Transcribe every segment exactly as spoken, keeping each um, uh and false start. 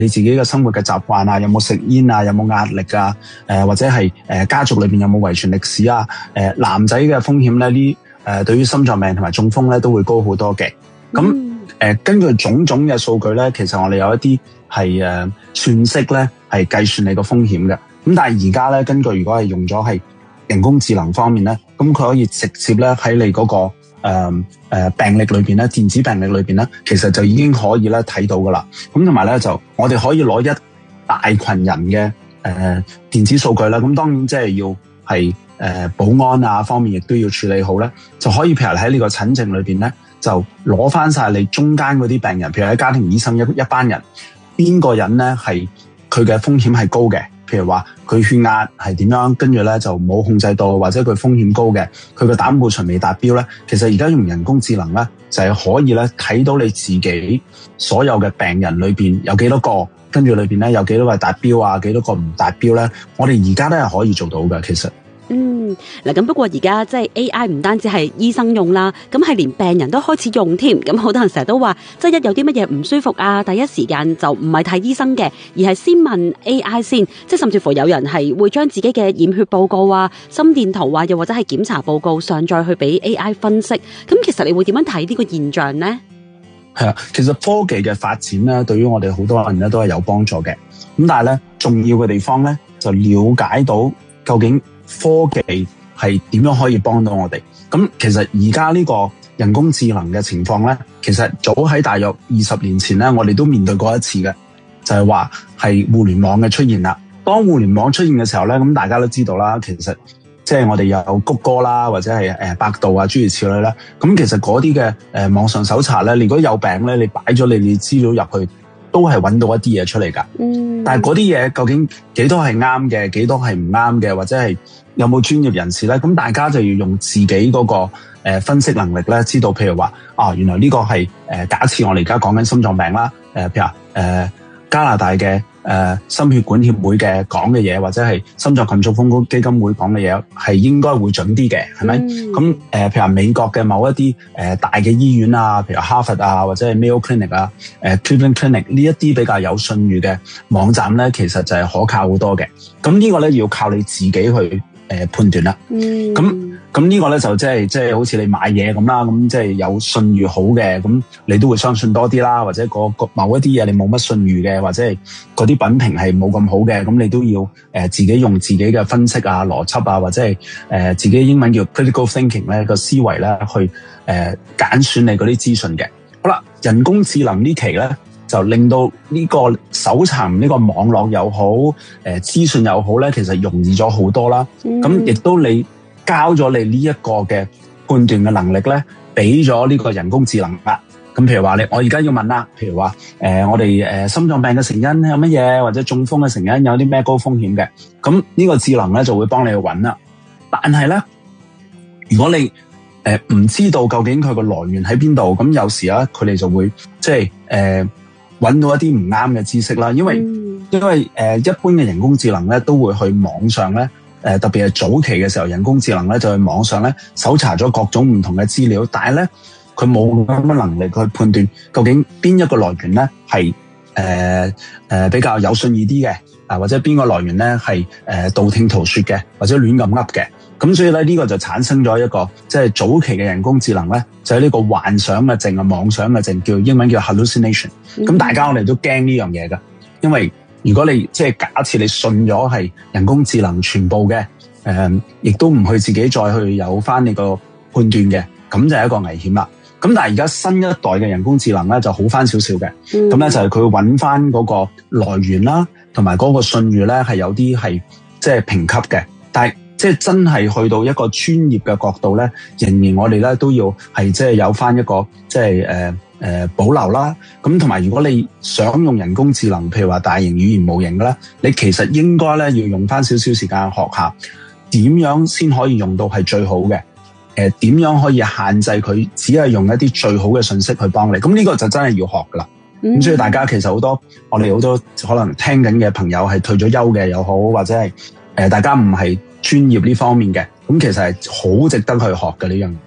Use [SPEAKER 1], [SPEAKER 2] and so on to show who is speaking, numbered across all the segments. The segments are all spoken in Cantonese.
[SPEAKER 1] 你自己嘅生活嘅習慣啊，有冇食煙啊，有冇壓力啊，誒、呃、或者係誒、呃、家族裏邊有冇遺傳歷史啊，誒、呃、男仔嘅風險咧呢誒對於心臟病同埋中風咧都會高好多嘅。咁誒、呃、根據種種嘅數據咧，其實我哋有一啲係誒算式咧係計算你個風險嘅。咁但係而家咧根據如果係用咗係人工智能方面咧，咁佢可以直接咧喺你嗰、那個誒誒、呃呃、病歷裏邊咧，電子病歷裏邊咧，其實就已經可以咧睇到噶啦。咁同埋咧就我哋可以攞一大群人嘅誒、呃、電子數據啦。咁當然即係要係誒、呃、保安啊方面亦都要處理好咧，就可以譬如喺呢個診症裏邊咧，就攞翻晒你中間嗰啲病人，譬如喺家庭醫生一一班人，邊個人咧係佢嘅風險係高嘅。譬如話佢血壓係點樣，跟住咧就冇控制到，或者佢風險高嘅，佢個膽固醇未達標咧，其實而家用人工智能咧就係可以咧睇到你自己所有嘅病人裏邊有幾多個，跟住裏邊咧有幾多個達標啊，幾多個唔達標咧，我哋而家都係可以做到嘅，其實。
[SPEAKER 2] 嗯，嗱咁不過而家即係 A I 唔單止係醫生用啦，咁係連病人都開始用添。咁好多人成日都話，即係一有啲乜嘢唔舒服啊，第一時間就唔係睇醫生嘅，而係先問 A I 先。即係甚至乎有人係會將自己嘅驗血報告啊、心電圖啊，又或者係檢查報告上載去俾 A I 分析。咁其實你會點樣睇呢個現象呢？
[SPEAKER 1] 係啊，其實科技嘅發展咧，對於我哋好多人咧都係有幫助嘅。咁但係咧，重要嘅地方咧，就了解到究竟科技係點樣可以幫到我哋。咁其實而家呢個人工智能嘅情況咧，其實早喺大約二十年前咧，我哋都面對過一次嘅，就係話係互聯網嘅出現啦。當互聯網出現嘅時候咧，咁大家都知道啦，其實即係我哋有谷歌啦，或者係誒百度啊諸如此類啦。咁其實嗰啲嘅誒網上搜查咧，你如果有病咧，你擺咗你哋資料入去，都係揾到一啲嘢出嚟㗎。嗯。但係嗰啲嘢究竟幾多係啱嘅，幾多係唔啱嘅，或者係有冇專業人士咧？咁大家就要用自己嗰個誒分析能力咧，知道譬如話啊，原來呢個係誒假設我哋而家講緊心臟病啦，誒譬如話誒加拿大嘅誒、呃、心血管協會嘅講嘅嘢，或者係心臟及中風基金會講嘅嘢，係應該會準啲嘅，係咪？咁誒、呃、譬如話美國嘅某一啲誒、呃、大嘅醫院啊，譬如哈佛啊，或者係 Mayo Clinic 啊、誒、呃、Cleveland Clinic 呢一啲比較有信譽嘅網站咧，其實就係可靠好多嘅。咁呢個咧要靠你自己去誒、呃、判斷啦。嗯。咁咁呢個咧就即係即係好似你買嘢咁啦，咁即係有信譽好嘅，咁你都會相信多啲啦。或者個個某一啲嘢你冇乜信譽嘅，或者係嗰啲品評係冇咁好嘅，咁你都要誒、呃、自己用自己嘅分析啊、邏輯啊，或者係誒、呃、自己英文叫 critical thinking 咧個思維咧去誒揀、呃、選你嗰啲資訊嘅。好啦，人工智能呢期咧就令到呢個搜尋呢個網絡又好，誒、呃、資訊又好咧，其實容易咗好多啦。咁亦、嗯、都你。交咗你呢一個嘅判斷嘅能力咧，俾咗呢個人工智能啦。咁譬如話你，我而家要問啦，譬如話誒、呃，我哋誒、呃、心臟病嘅成因有乜嘢，或者中風嘅成因有啲咩高風險嘅，咁呢個智能咧就會幫你去揾啦。但係咧，如果你誒唔、呃、知道究竟佢個來源喺邊度，咁有時咧佢哋就會即係誒揾到一啲唔啱嘅知識啦。因為、嗯、因為誒、呃、一般嘅人工智能咧都會去網上咧。誒特別係早期嘅時候，人工智能咧就去網上咧搜查咗各種唔同嘅資料，但係咧佢冇咁嘅能力去判斷究竟邊一個來源咧係誒誒比較有信義啲嘅，啊或者邊個來源咧係誒道聽途說嘅，或者亂咁噏嘅。咁所以咧呢個就產生咗一個即係早期嘅人工智能咧，就係呢個幻想嘅症啊、妄想嘅症，叫英文叫 hallucination。咁大家我哋都驚呢樣嘢㗎，因為如果你即係假設你信咗係人工智能全部嘅，誒、呃，亦都唔去自己再去有翻你個判斷嘅，咁就係一個危險啦。咁但係而家新一代嘅人工智能咧就好翻少少嘅，咁咧、嗯、就係佢揾翻嗰個來源啦，同埋嗰個信譽咧係有啲係即係評級嘅，但係即係真係去到一個專業嘅角度咧，仍然我哋咧都要係即係有翻一個即係誒。呃誒、呃、保留啦，咁同埋如果你想用人工智能，譬如話大型語言模型嘅咧，你其實應該咧要用翻少少時間學下點樣先可以用到係最好嘅，誒、呃、點樣可以限制佢只係用一啲最好嘅信息去幫你，咁呢個就真係要學噶啦。咁、嗯、所以大家其實好多我哋好多可能聽緊嘅朋友係退咗休嘅又好，或者係誒、呃、大家唔係專業呢方面嘅，咁其實係好值得去學嘅呢樣嘢。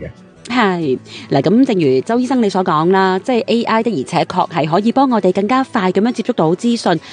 [SPEAKER 2] 係嗱，咁正如周醫生你所講啦，即係 A I 的而且確係可以幫我哋更加快咁樣接觸到資訊，